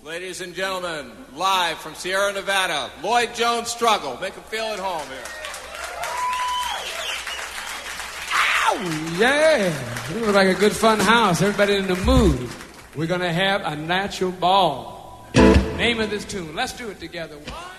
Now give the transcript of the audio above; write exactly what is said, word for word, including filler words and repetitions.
Ladies and gentlemen, live from Sierra Nevada, Lloyd Jones Struggle. Make him feel at home here. Ow! Yeah! It looks like a good fun house. Everybody in the mood. We're going to have a natural ball. Name of this tune. Let's do it together. One.